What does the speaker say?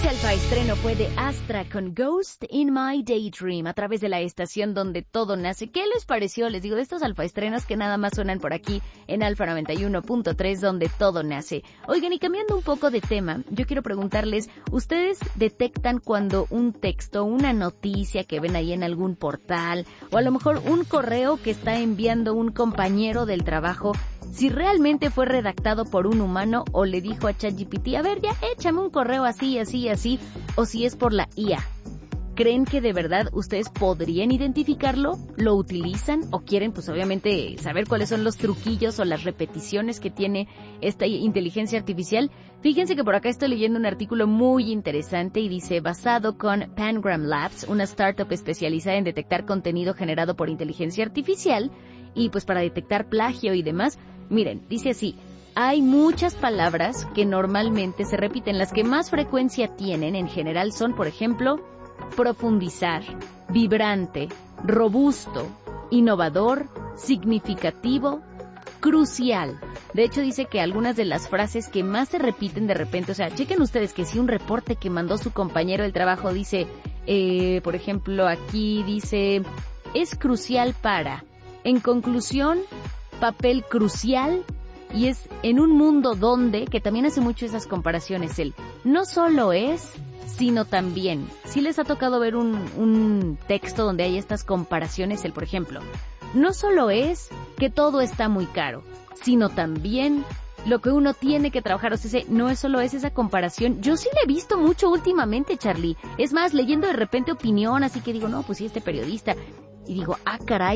Alfa estreno fue de Astra con Ghost in My Daydream a través de la estación donde todo nace. ¿Qué les pareció? Les digo, de estos alfa estrenos que nada más suenan por aquí en Alfa 91.3 donde todo nace. Oigan, y cambiando un poco de tema, yo quiero preguntarles, ¿ustedes detectan cuando un texto, una noticia que ven ahí en algún portal o a lo mejor un correo que está enviando un compañero del trabajo, si realmente fue redactado por un humano o le dijo a ChatGPT, a ver, ya échame un correo así, o si es por la IA? ¿Creen que de verdad ustedes podrían identificarlo? ¿Lo utilizan? ¿O quieren, pues obviamente, saber cuáles son los truquillos o las repeticiones que tiene esta inteligencia artificial? Fíjense que por acá estoy leyendo un artículo muy interesante y dice, basado con Pangram Labs, una startup especializada en detectar contenido generado por inteligencia artificial, y pues para detectar plagio y demás. Miren, dice así, hay muchas palabras que normalmente se repiten. Las que más frecuencia tienen en general son, por ejemplo, profundizar, vibrante, robusto, innovador, significativo, crucial. De hecho, dice que algunas de las frases que más se repiten de repente, o sea, chequen ustedes que si un reporte que mandó su compañero del trabajo dice, por ejemplo, aquí dice, es crucial para, en conclusión, papel crucial, y es en un mundo donde, que también hace mucho esas comparaciones, él no solo es, sino también. Si les ha tocado ver un texto donde hay estas comparaciones, por ejemplo, no solo es que todo está muy caro, sino también lo que uno tiene que trabajar. O sea, no es solo esa comparación. Yo sí la he visto mucho últimamente, Charlie. Es más, leyendo de repente opinión, así que digo, no, pues sí, este periodista. Y digo, caray.